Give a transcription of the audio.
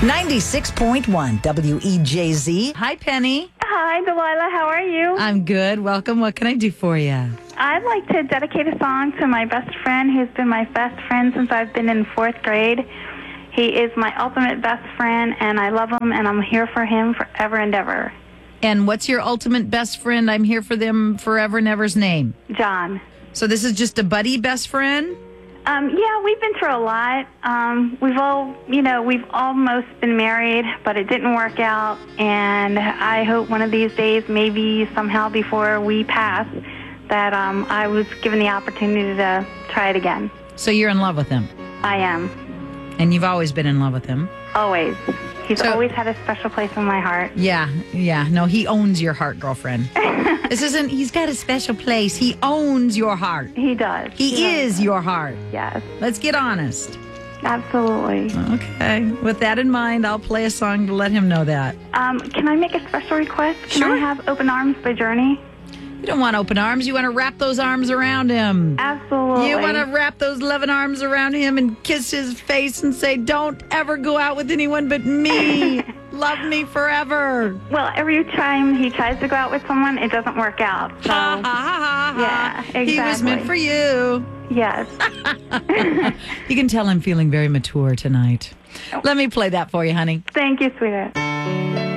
96.1 WEJZ. Hi, Penny. Hi, Delilah. How are you? I'm good. Welcome. What can I do for you? I'd like to dedicate a song to my best friend who's been my best friend since I've been in 4th grade. He is my ultimate best friend, and I love him, and I'm here for him forever and ever. And what's your ultimate best friend? I'm here for them forever and ever's name. John. So this is just a buddy best friend? Yeah, we've been through a lot. We've almost been married, but it didn't work out. And I hope one of these days, maybe somehow before we pass, that I was given the opportunity to try it again. So you're in love with him? I am. And you've always been in love with him? Always. He's always had a special place in my heart. Yeah. No, he owns your heart, girlfriend. He's got a special place. He owns your heart. He does. He is your heart. Yes. Let's get honest. Absolutely. Okay. With that in mind, I'll play a song to let him know that. Can I make a special request? Can I have Open Arms by Journey? You don't want open arms. You want to wrap those arms around him. Absolutely. You want to wrap those loving arms around him and kiss his face and say, don't ever go out with anyone but me. Love me forever. Well, every time he tries to go out with someone, it doesn't work out. So, ha, ha, ha, ha. Yeah, exactly. He was meant for you. Yes. You can tell I'm feeling very mature tonight. Let me play that for you, honey. Thank you, sweetheart.